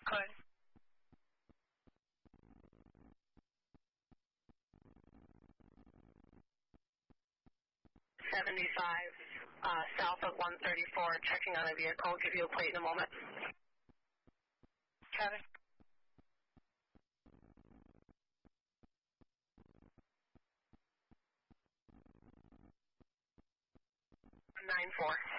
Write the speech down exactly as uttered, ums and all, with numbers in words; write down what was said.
Good. seventy-five, uh, south of one thirty-four, checking on a vehicle. I'll give you a plate in a moment. Kevin? nine four.